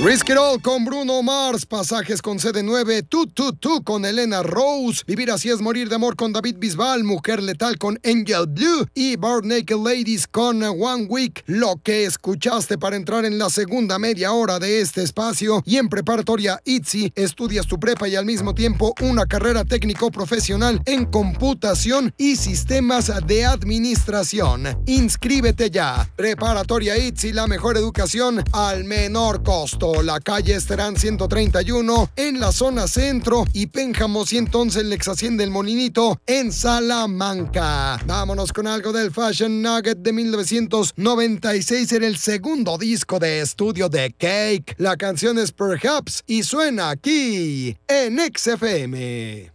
Risk It All con Bruno Mars, Pasajes con CD9, Tú con Elena Rose, Vivir así es morir de amor con David Bisbal, Mujer letal con Angel Blue y Bare Naked Ladies con One Week. Lo que escuchaste para entrar en la segunda media hora de este espacio. Y en Preparatoria ITZY estudias tu prepa y al mismo tiempo una carrera técnico profesional en computación y sistemas de administración. Inscríbete ya. Preparatoria ITZY, la mejor educación al menor costo. La calle Esterán 131 en la zona centro y Pénjamo 111 en Lex Hacienda El Molinito en Salamanca. Vámonos con algo del Fashion Nugget de 1996 en el segundo disco de estudio de Cake. La canción es Perhaps y suena aquí en XFM.